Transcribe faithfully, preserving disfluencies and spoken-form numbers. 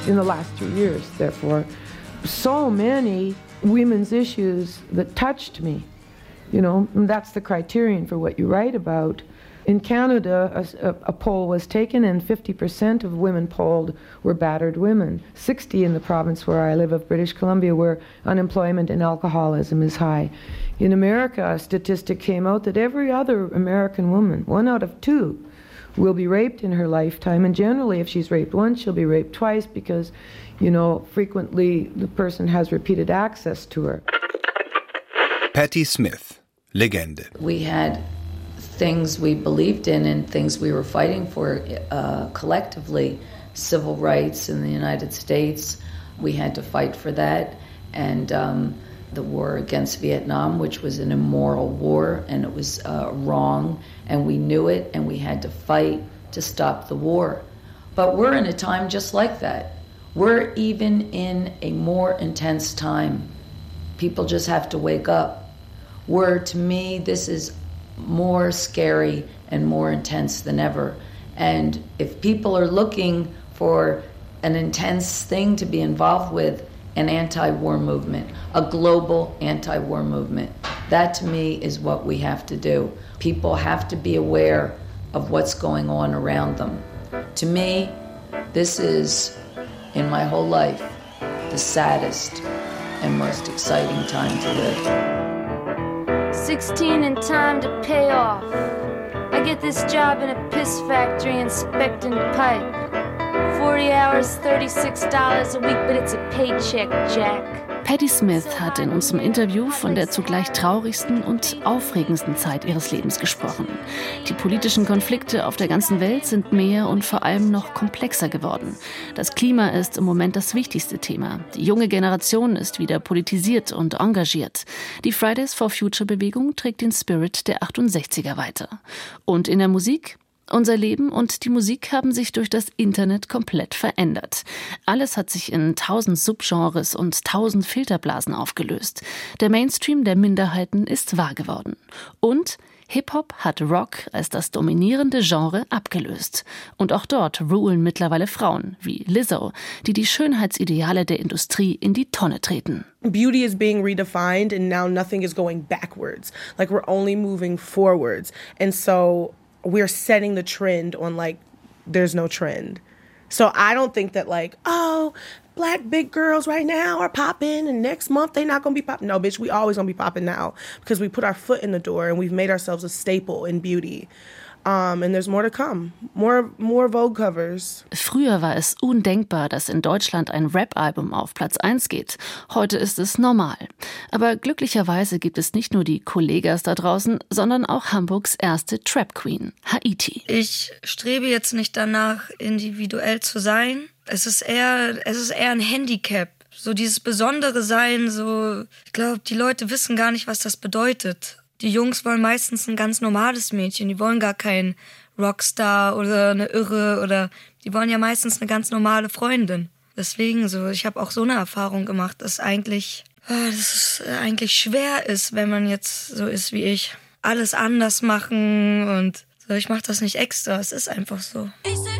in the last two years, therefore, so many women's issues that touched me. You know, and that's the criterion for what you write about. In Canada, a, a poll was taken and fifty percent of women polled were battered women. sixty in the province where I live of British Columbia, where unemployment and alcoholism is high. In America, a statistic came out that every other American woman, one out of two, will be raped in her lifetime. And generally, if she's raped once, she'll be raped twice because, you know, frequently the person has repeated access to her. Patti Smith, Legende. We had things we believed in and things we were fighting for uh, collectively. Civil rights in the United States, we had to fight for that. And um, the war against Vietnam, which was an immoral war, and it was uh, wrong, and we knew it, and we had to fight to stop the war. But we're in a time just like that. We're even in a more intense time. People just have to wake up. Where, to me, this is more scary and more intense than ever. And if people are looking for an intense thing to be involved with, an anti-war movement, a global anti-war movement, that to me is what we have to do. People have to be aware of what's going on around them. To me, this is, in my whole life, the saddest and most exciting time to live. sixteen and time to pay off. I get this job in a piss factory inspecting pipe. forty hours, thirty-six dollars a week, but it's a paycheck, Jack. Patti Smith hat in unserem Interview von der zugleich traurigsten und aufregendsten Zeit ihres Lebens gesprochen. Die politischen Konflikte auf der ganzen Welt sind mehr und vor allem noch komplexer geworden. Das Klima ist im Moment das wichtigste Thema. Die junge Generation ist wieder politisiert und engagiert. Die Fridays for Future Bewegung trägt den Spirit der achtundsechziger weiter. Und in der Musik? Unser Leben und die Musik haben sich durch das Internet komplett verändert. Alles hat sich in tausend Subgenres und tausend Filterblasen aufgelöst. Der Mainstream der Minderheiten ist wahr geworden. Und Hip-Hop hat Rock als das dominierende Genre abgelöst. Und auch dort rulen mittlerweile Frauen wie Lizzo, die die Schönheitsideale der Industrie in die Tonne treten. Beauty is being redefined and now nothing is going backwards. Like we're only moving forwards. And so we're setting the trend on like, there's no trend. So I don't think that like, oh, black big girls right now are popping and next month they not gonna be popping. No, bitch, we always gonna be popping now because we put our foot in the door and we've made ourselves a staple in beauty. Um, and there's more to come. More, more Vogue covers. Früher war es undenkbar, dass in Deutschland ein Rap-Album auf Platz eins geht. Heute ist es normal. Aber glücklicherweise gibt es nicht nur die Kollegas da draußen, sondern auch Hamburgs erste Trap-Queen, Haiti. Ich strebe jetzt nicht danach, individuell zu sein. Es ist eher, es ist eher ein Handicap. So dieses besondere Sein, so, ich glaube, die Leute wissen gar nicht, was das bedeutet. Die Jungs wollen meistens ein ganz normales Mädchen, die wollen gar keinen Rockstar oder eine Irre oder die wollen ja meistens eine ganz normale Freundin. Deswegen so, ich habe auch so eine Erfahrung gemacht, dass eigentlich, dass es eigentlich schwer ist, wenn man jetzt so ist wie ich. Alles anders machen und so, ich mache das nicht extra, es ist einfach so. Ich